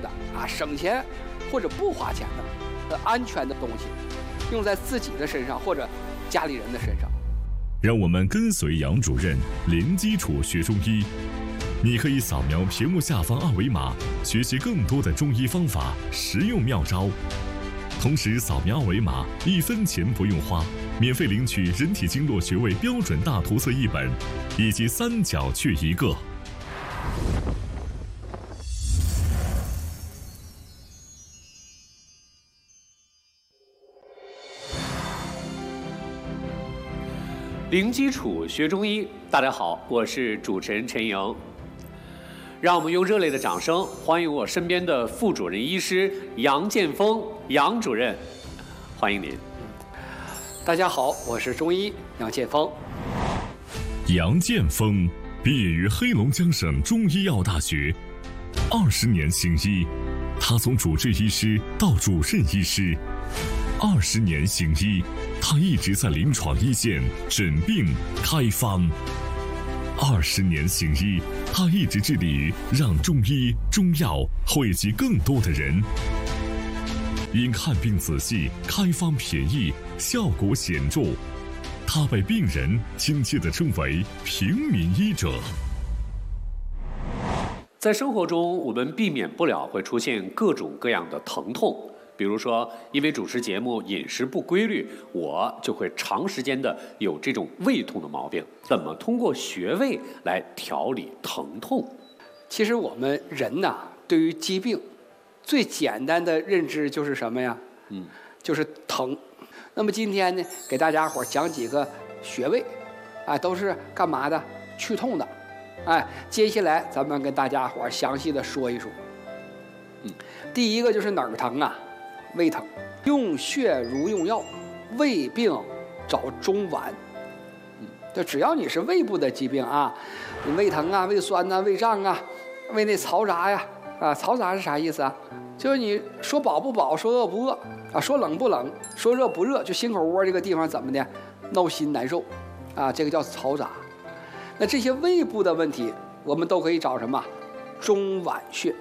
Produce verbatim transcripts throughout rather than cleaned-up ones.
的啊，省钱或者不花钱的、呃、安全的东西，用在自己的身上或者家里人的身上。 让我们跟随杨主任零基础学中医。你可以扫描屏幕下方二维码，学习更多的中医方法、实用妙招。同时扫描二维码，一分钱不用花，免费领取人体经络穴位标准大图册一本，以及三角穴一个。 零基础学中医，大家好，我是主持人陈莹。让我们用热烈的掌声欢迎我身边的副主任医师杨建峰杨主任，欢迎您。 大家好，我是中医杨建峰。 杨建峰毕业于黑龙江省中医药大学，二十年行医，他从主治医师到主任医师，二十年行医，他一直在临床一线诊病开方。二十年行医，他一直致力于让中医中药惠及更多的人。因看病仔细，开方便宜，效果显著，他被病人亲切地称为平民医者。 在生活中，我们避免不了会出现各种各样的疼痛。比如说，因为主持节目饮食不规律，我就会长时间的有这种胃痛的毛病。怎么通过穴位来调理疼痛？ 其实我们人呐，对于疾病最简单的认知就是什么呀？嗯，就是疼。那么今天呢，给大家伙讲几个穴位，啊，都是干嘛的？去痛的。哎，接下来咱们跟大家伙详细的说一说。嗯，第一个就是哪儿疼啊？胃疼，用穴如用药，胃病找中脘。嗯，就只要你是胃部的疾病啊，你胃疼啊、胃酸啊、胃胀啊、胃内嘈杂呀，啊，嘈杂是啥意思啊？就是你说饱不饱，说饿不饿啊，说冷不冷，说热不热，就心口窝这个地方怎么的，闹心难受，啊，这个叫嘈杂。那这些胃部的问题，我们都可以找什么？中脘穴。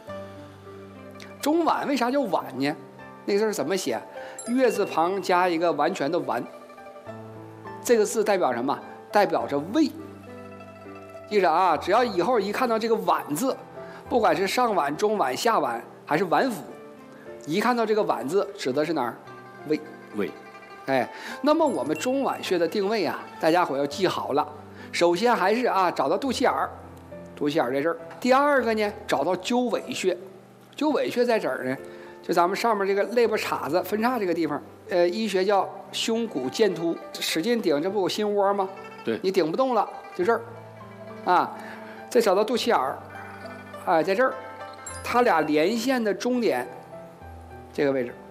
中脘为啥叫脘呢？那个字怎么写？月字旁加一个完全的完，这个字代表什么？代表着胃。记着啊，只要以后一看到这个脘字，不管是上脘、中脘、下脘还是脘腹，一看到这个脘字，指的是哪儿？胃。 胃。 哎，那么我们中脘穴的定位啊，大家伙要记好了。首先还是啊，找到肚脐眼儿，肚脐眼儿在这儿。第二个呢，找到鸠尾穴。鸠尾穴在这儿呢，就咱们上面这个肋巴叉子分叉这个地方，呃，医学叫胸骨剑突，使劲顶，这不有心窝吗？ 对， 你顶不动了，就这儿，啊，再找到肚脐眼儿，啊，在这儿，它俩连线的中点，这个位置，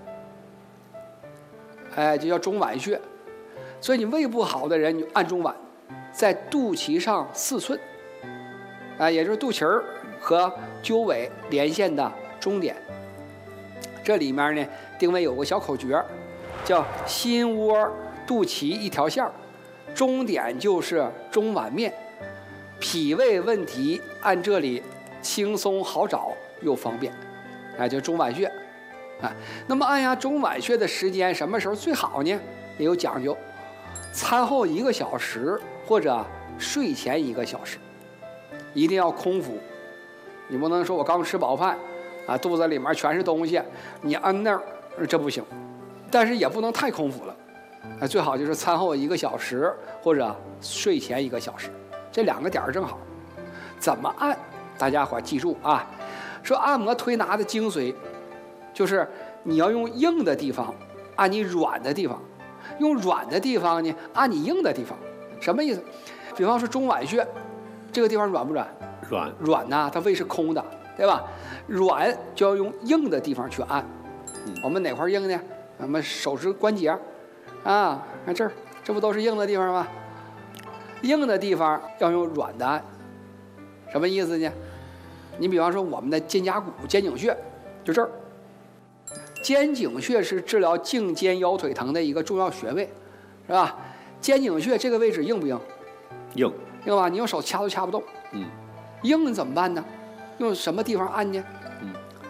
哎，就叫中脘穴。所以你胃不好的人，你按中脘，在肚脐上四寸，啊，也就是肚脐儿和鸠尾连线的中点。这里面呢，定位有个小口诀，叫心窝肚脐一条线儿，中点就是中脘面。脾胃问题按这里轻松好找又方便，哎，就中脘穴。啊，那么按压中脘穴的时间什么时候最好呢？也有讲究，餐后一个小时或者睡前一个小时，一定要空腹。你不能说我刚吃饱饭啊，肚子里面全是东西，你按那儿这不行。但是也不能太空腹了，啊，最好就是餐后一个小时或者睡前一个小时，这两个点儿正好。怎么按？大家伙记住啊，说按摩推拿的精髓，就是你要用硬的地方按你软的地方，用软的地方呢按你硬的地方。什么意思？比方说中脘穴，这个地方软不软？ 软。 软呐，它胃是空的，对吧？软就要用硬的地方去按。嗯、我们哪块硬呢？我们手指关节啊，看这儿，这不都是硬的地方吗？硬的地方要用软的按，什么意思呢？你比方说我们的肩胛骨、肩颈穴，就这儿。肩颈穴是治疗颈肩腰腿疼的一个重要穴位，是吧？肩颈穴这个位置硬不硬？ 硬， 硬吧？你用手掐都掐不动。 嗯， 硬怎么办呢？用什么地方按呢？